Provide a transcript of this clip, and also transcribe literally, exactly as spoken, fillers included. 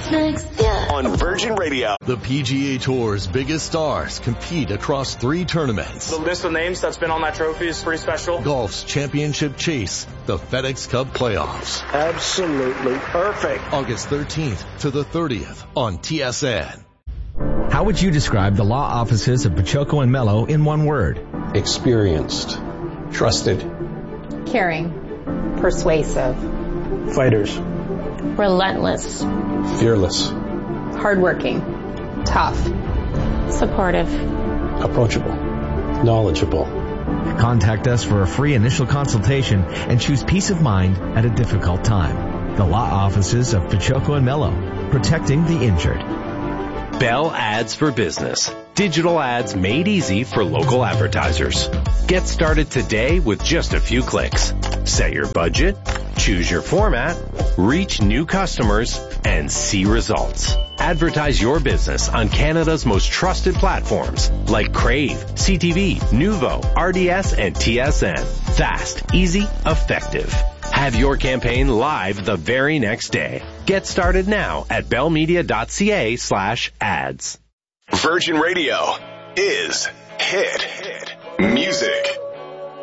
next? Yeah. On Virgin Radio. The P G A Tour's biggest stars compete across three tournaments. The list of names that's been on that trophy is pretty special. Golf's championship chase, the FedEx Cup playoffs. Absolutely perfect. August thirteenth to the thirtieth on T S N. How would you describe the law offices of Pachoco and Mello in one word? Experienced. Trusted. Caring. Persuasive. Fighters. Relentless. Fearless. Hardworking. Tough. Supportive. Approachable. Knowledgeable. Contact us for a free initial consultation and choose peace of mind at a difficult time. The law offices of Pachoco and Mello, protecting the injured. Bell Ads for Business. Digital ads made easy for local advertisers. Get started today with just a few clicks. Set your budget, choose your format, reach new customers, and see results. Advertise your business on Canada's most trusted platforms like Crave, C T V, Nuvo, R D S, and T S N. Fast, easy, effective. Have your campaign live the very next day. Get started now at bellmedia.ca slash ads. Virgin Radio is hit music.